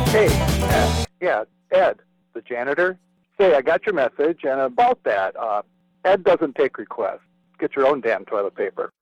Hey, yeah, Ed, the janitor. Say, I got your message, and about that, Ed doesn't take requests. Get your own damn toilet paper.